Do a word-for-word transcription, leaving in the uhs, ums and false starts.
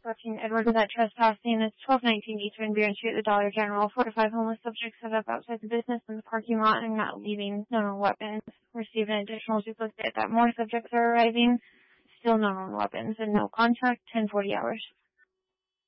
fourteen Edward without trespassing. It's twelve nineteen East Van Buren Street, the Dollar General. Four to five homeless subjects set up outside the business in the parking lot and not leaving. No known weapons. Receive an additional duplicate that more subjects are arriving. Still no known weapons and no contact. ten forty hours.